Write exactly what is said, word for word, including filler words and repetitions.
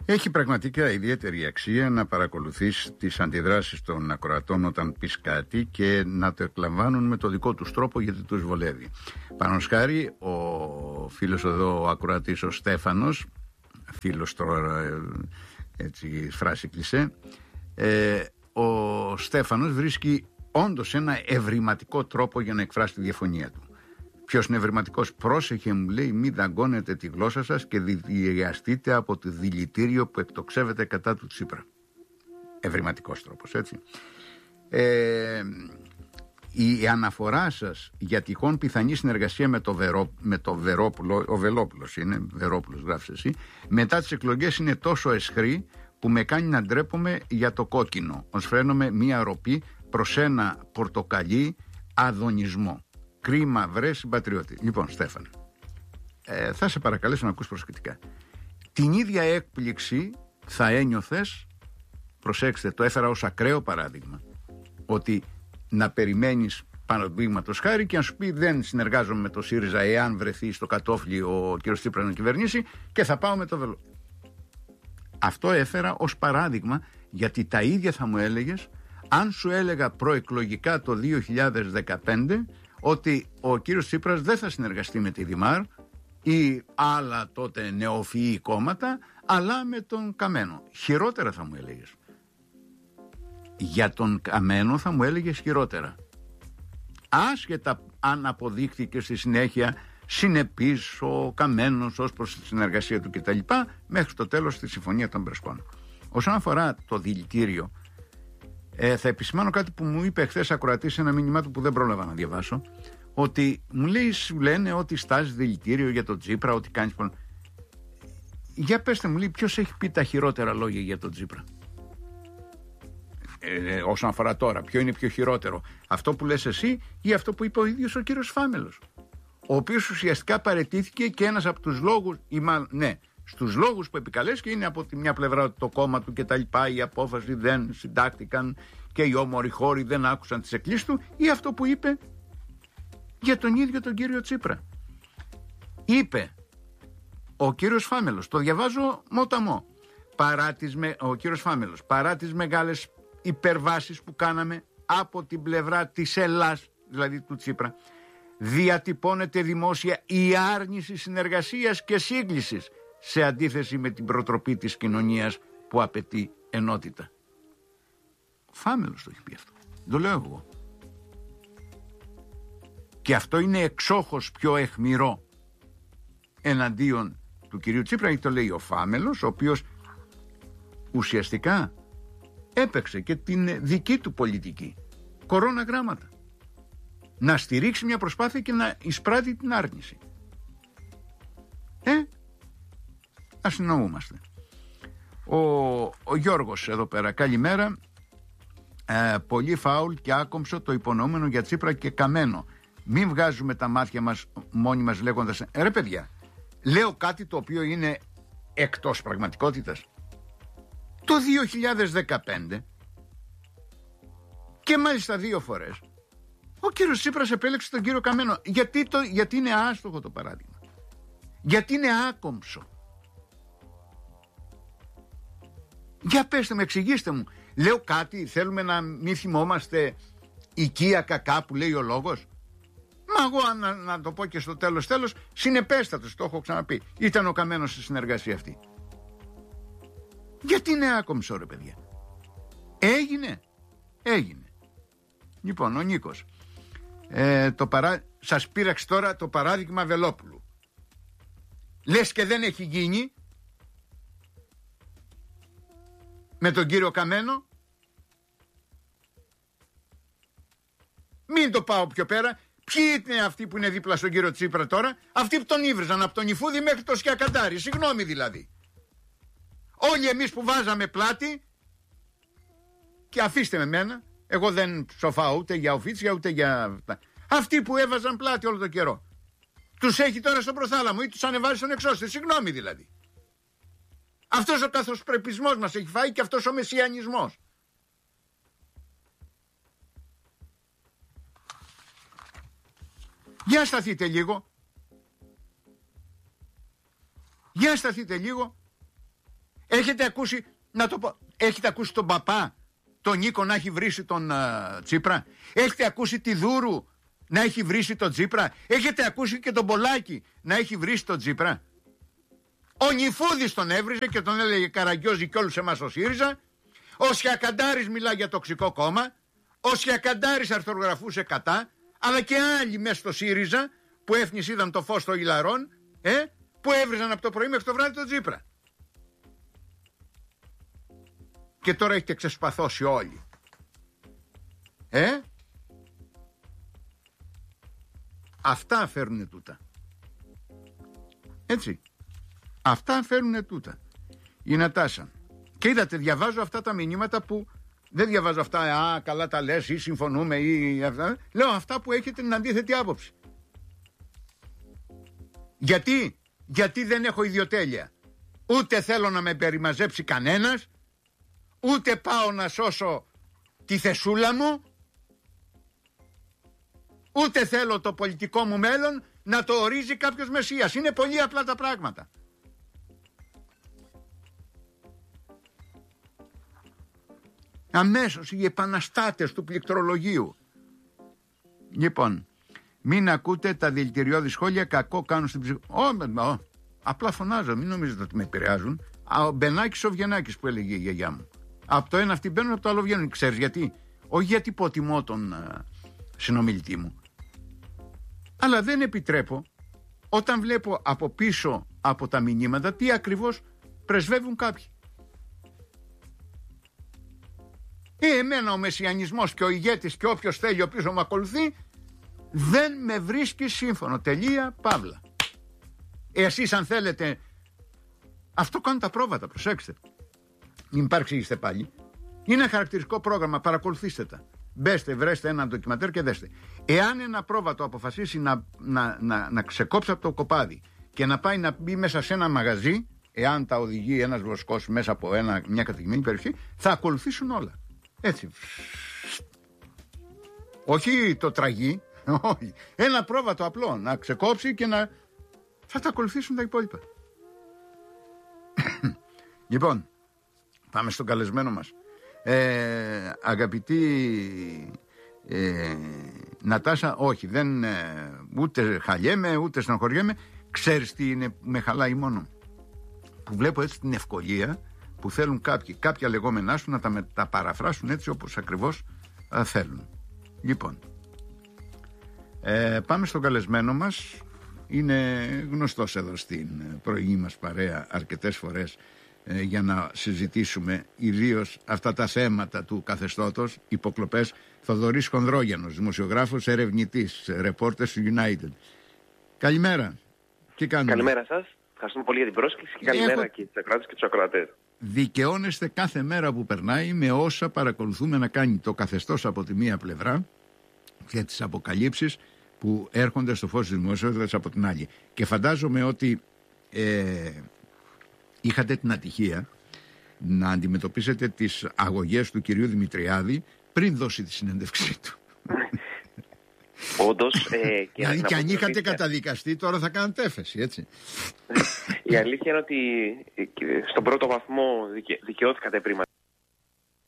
Έχει πραγματικά ιδιαίτερη αξία να παρακολουθείς τις αντιδράσεις των ακροατών όταν πεις κάτι και να το εκλαμβάνουν με το δικό τους τρόπο, γιατί τους βολεύει. Πάνω χάρη, ο φίλος εδώ, ο ακροατής, ο Στέφανος, φίλος τώρα, έτσι φράση κλισέ, ε, ο Στέφανος βρίσκει όντως ένα ευρηματικό τρόπο για να εκφράσει τη διαφωνία του. Ποιος είναι ευρηματικός? Πρόσεχε, μου λέει, μην δαγκώνετε τη γλώσσα σας και διδιαστείτε από το δηλητήριο που εκτοξεύεται κατά του Τσίπρα. Ευρηματικός τρόπος, έτσι. Ε, η αναφορά σας για τυχόν πιθανή συνεργασία με το, Βερό, με το Βερόπουλο, ο Βελόπουλος είναι, Βερόπουλος γράφεις εσύ, μετά τις εκλογές είναι τόσο αισχρή που με κάνει να ντρέπομαι για το κόκκινο, ως φαίνομαι μία ροπή προς ένα πορτοκαλί αδονισμό. Κρίμα βρε συμπατριώτη. Λοιπόν, Στέφανε, ε, θα σε παρακαλέσω να ακούς προσεκτικά. Την ίδια έκπληξη θα ένιωθες, προσέξτε, το έφερα ως ακραίο παράδειγμα, ότι να περιμένεις παραδείγματος χάρη και να σου πει δεν συνεργάζομαι με το ΣΥΡΙΖΑ εάν βρεθεί στο κατόφλι ο κ. Τσίπρας να κυβερνήσει και θα πάω με το Βελό. Αυτό έφερα ως παράδειγμα, γιατί τα ίδια θα μου έλεγες αν σου έλεγα προεκλογικά το δύο χιλιάδες δεκαπέντε ότι ο κύριος Τσίπρας δεν θα συνεργαστεί με τη Δημάρ ή άλλα τότε νεοφυή κόμματα, αλλά με τον Καμένο. Χειρότερα θα μου έλεγες. Για τον Καμένο θα μου έλεγες χειρότερα. Άσχετα αν αποδείχθηκε στη συνέχεια συνεπής ο Καμένος ως προς τη συνεργασία του κτλ. Μέχρι το τέλος τη Συμφωνία των Πρεσπών. Όσον αφορά το δηλητήριο, ε, θα επισημάνω κάτι που μου είπε χθες ακροατής σε ένα μήνυμά του που δεν πρόλαβα να διαβάσω. Ότι μου λέει, σου λένε ότι στάζει δηλητήριο για τον Τσίπρα, ότι κάνεις πολλά. Για πέστε μου, λέει, ποιος έχει πει τα χειρότερα λόγια για τον Τσίπρα? Ε, όσον αφορά τώρα, ποιο είναι πιο χειρότερο, αυτό που λες εσύ ή αυτό που είπε ο ίδιος ο κύριος Φάμελος, ο οποίος ουσιαστικά παραιτήθηκε και ένας από τους λόγους, ή μάλλον, ναι, στους λόγους που επικαλέστηκε είναι από τη μια πλευρά ότι το κόμμα του και τα λοιπά, η απόφαση δεν συντάχτηκαν και οι όμοροι χώροι δεν άκουσαν τις εκκλήσεις του, ή αυτό που είπε για τον ίδιο τον κύριο Τσίπρα. Είπε ο κύριος Φάμελος, το διαβάζω μοταμό, παρά τις με, ο κύριος Φάμελος, παρά τις μεγάλες υπερβάσεις που κάναμε από την πλευρά της Ελλάς, δηλαδή του Τσίπρα, διατυπώνεται δημόσια η άρνηση συνεργασίας και σύγκλησης σε αντίθεση με την προτροπή της κοινωνίας που απαιτεί ενότητα. Ο Φάμελος το έχει πει αυτό, το λέω εγώ. Και αυτό είναι εξόχως πιο αιχμηρό εναντίον του κυρίου Τσίπρα, γιατί το λέει ο Φάμελος, ο οποίος ουσιαστικά έπαιξε και την δική του πολιτική κορώνα γράμματα, να στηρίξει μια προσπάθεια και να εισπράττει την άρνηση. Ε, ας συνομούμαστε. Ο, ο Γιώργος εδώ πέρα, καλημέρα. Ε, πολύ φάουλ και άκομψο το υπονοούμενο για Τσίπρα και Καμένο. Μην βγάζουμε τα μάτια μας μόνοι μας λέγοντας ε, ρε παιδιά, λέω κάτι το οποίο είναι εκτός πραγματικότητας. Το δύο χιλιάδες δεκαπέντε και μάλιστα δύο φορές ο κύριος Τσίπρας επέλεξε τον κύριο Καμένο. Γιατί, το, γιατί είναι άστοχο το παράδειγμα, γιατί είναι άκομψο? Για πέστε με, εξηγήστε μου. Λέω κάτι, θέλουμε να μην θυμόμαστε οικία κακά που λέει ο λόγος? Μα εγώ να, να το πω και στο τέλος τέλος, συνεπέστατος, το έχω ξαναπεί, ήταν ο Καμένος στη συνεργασία αυτή. Γιατί είναι άκομψο ρε παιδιά? Έγινε, έγινε. Λοιπόν, ο Νίκος, ε, το παρά... σας πήραξε τώρα το παράδειγμα Βελόπουλου. Λες και δεν έχει γίνει με τον κύριο Καμένο? Μην το πάω πιο πέρα. Ποιοι είναι αυτοί που είναι δίπλα στον κύριο Τσίπρα τώρα? Αυτοί που τον ήβριζαν από τον Ιφούδη μέχρι το Σκιακαντάρι. Συγγνώμη δηλαδή. Όλοι εμείς που βάζαμε πλάτη, και αφήστε με μένα, εγώ δεν ψοφάω ούτε για οφίτσια ούτε για... Αυτοί που έβαζαν πλάτη όλο τον καιρό, τους έχει τώρα στο προθάλαμο ή τους ανεβάζει στον εξώστη. Συγγνώμη δηλαδή. Αυτός ο καθοσπρεπισμός μας έχει φάει και αυτός ο μεσιανισμός. Για σταθείτε λίγο. Για σταθείτε λίγο. Έχετε ακούσει, να το πω, έχετε ακούσει τον παπά, τον Νίκο να έχει βρήσει τον uh, Τσίπρα? Έχετε ακούσει τη Δούρου να έχει βρήσει τον Τσίπρα? Έχετε ακούσει και τον Πολάκη να έχει βρήσει τον Τσίπρα? Ο Νιφούδης τον έβριζε και τον έλεγε Καραγκιόζη και όλους εμάς ο ΣΥΡΙΖΑ. Ο Σιακαντάρης μιλά για τοξικό κόμμα. Ο Σιακαντάρης αρθρογραφούσε κατά. Αλλά και άλλοι μέσα στο ΣΥΡΙΖΑ που έφνης είδαν το φως των ηλαρών, ε, που έβριζαν από το πρωί μέχρι το βράδυ τον Τσίπρα. Και τώρα έχετε ξεσπαθώσει όλοι. Ε, αυτά φέρνουνε τούτα. Έτσι. Αυτά φέρνουνε τούτα. Η Νατάσα. Και είδατε, διαβάζω αυτά τα μηνύματα που δεν διαβάζω αυτά, α, καλά τα λες ή συμφωνούμε ή αυτά. Λέω αυτά που έχετε την αντίθετη άποψη. Γιατί? Γιατί δεν έχω ιδιοτέλεια. Ούτε θέλω να με περιμαζέψει κανένας, ούτε πάω να σώσω τη θεσούλα μου, ούτε θέλω το πολιτικό μου μέλλον να το ορίζει κάποιος μεσσίας. Είναι πολύ απλά τα πράγματα. Αμέσως οι επαναστάτες του πληκτρολογίου. Λοιπόν, μην ακούτε τα δηλητηριώδη σχόλια, κακό κάνουν στην ψυχή. Ω, απλά φωνάζω, μην νομίζετε ότι με επηρεάζουν. Ο Μπενάκης ο Βιεννάκης που έλεγε η γιαγιά μου. Από το ένα αυτοί μπαίνουν, από το άλλο βγαίνουν. Ξέρεις γιατί? Όχι γιατί υποτιμώ τον α, συνομιλητή μου. Αλλά δεν επιτρέπω όταν βλέπω από πίσω από τα μηνύματα τι ακριβώς πρεσβεύουν κάποιοι. Ε, εμένα ο μεσιανισμός και ο ηγέτης και όποιος θέλει ο πίσω μου ακολουθεί δεν με βρίσκει σύμφωνο. Τελεία, παύλα. Ε, εσείς αν θέλετε, αυτό κάνουν τα πρόβατα, προσέξτε. Μην παρεξηγήσετε πάλι. Είναι χαρακτηριστικό πρόγραμμα, παρακολουθήστε τα. Μπέστε, βρέστε ένα ντοκιματέρ και δέστε. Εάν ένα πρόβατο αποφασίσει να, να, να, να ξεκόψει από το κοπάδι και να πάει να μπει μέσα σε ένα μαγαζί, εάν τα οδηγεί ένας βοσκός μέσα από ένα, μια κατοικημένη περιοχή, θα ακολουθήσουν όλα. Έτσι. Όχι το τραγί, όχι. Ένα πρόβατο απλό, να ξεκόψει και να... θα τα ακολουθήσουν τα υπόλοιπα. Λοιπόν, πάμε στον καλεσμένο μας. Ε, αγαπητή ε, Νατάσα, όχι, δεν, ε, ούτε χαλιέμαι, ούτε στενοχωριέμαι. Ξέρεις τι είναι με χαλάει μόνο? Που βλέπω έτσι την ευκολία που θέλουν κάποιοι, κάποια λεγόμενά σου να τα, με, τα παραφράσουν έτσι όπως ακριβώς α, θέλουν. Λοιπόν, ε, πάμε στον καλεσμένο μας. Είναι γνωστός εδώ στην πρωινή μας παρέα αρκετές φορές ε, για να συζητήσουμε ιδίως αυτά τα θέματα του καθεστώτος, υποκλοπές. Θοδωρής Χονδρόγιανος, δημοσιογράφος, ερευνητής, ρεπόρτερ του United. Καλημέρα. Τι κάνουμε? Καλημέρα σας. Ευχαριστούμε πολύ για την πρόσκληση και καλημέρα Έχω... και τους ακροατές και τους ακροατές. Δικαιώνεστε κάθε μέρα που περνάει με όσα παρακολουθούμε να κάνει το καθεστώς από τη μία πλευρά και τις αποκαλύψεις που έρχονται στο φως της δημοσιότητας από την άλλη. Και φαντάζομαι ότι ε, είχατε την ατυχία να αντιμετωπίσετε τις αγωγές του κυρίου Δημητριάδη πριν δώσει τη συνέντευξή του. Όντως, ε, και δηλαδή και αν είχατε καταδικαστεί τώρα θα κάνετε έφεση, έτσι. Η αλήθεια είναι ότι στον πρώτο βαθμό δικαι, δικαιώθηκα τα